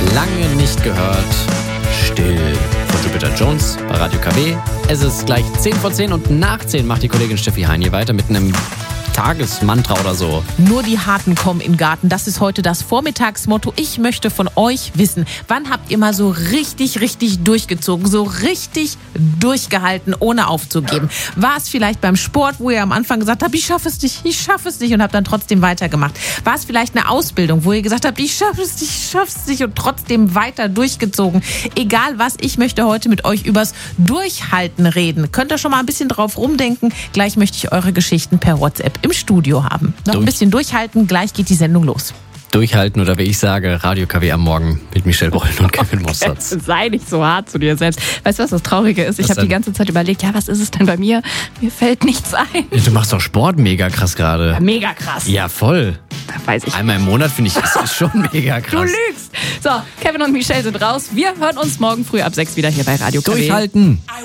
Lange nicht gehört. Still von Jupiter Jones bei Radio KW. Es ist gleich 10:10 und nach 10 macht die Kollegin Steffi Hein hier weiter mit einem Tagesmantra oder so. Nur die Harten kommen in den Garten. Das ist heute das Vormittagsmotto. Ich möchte von euch wissen, wann habt ihr mal so richtig durchgezogen, so richtig durchgehalten, ohne aufzugeben? War es vielleicht beim Sport, wo ihr am Anfang gesagt habt, ich schaffe es nicht und habt dann trotzdem weitergemacht? War es vielleicht eine Ausbildung, wo ihr gesagt habt, ich schaffe es nicht und trotzdem weiter durchgezogen? Egal was, ich möchte heute mit euch übers Durchhalten reden. Könnt ihr schon mal ein bisschen drauf rumdenken? Gleich möchte ich eure Geschichten per WhatsApp im Studio haben. Noch ein bisschen durchhalten, gleich geht die Sendung los. Durchhalten oder wie ich sage, Radio KW am Morgen mit Michelle Brollen und Kevin Mossertz. Sei nicht so hart zu dir selbst. Weißt du, was das Traurige ist? Ich habe die ganze Zeit überlegt, ja, was ist es denn bei mir? Mir fällt nichts ein. Du machst doch Sport mega krass gerade. Ja, mega krass. Ja, voll. Weiß ich. Einmal im Monat finde ich, ist schon mega krass. Du lügst. So, Kevin und Michelle sind raus. Wir hören uns morgen früh ab 6 wieder hier bei Radio KW. Durchhalten.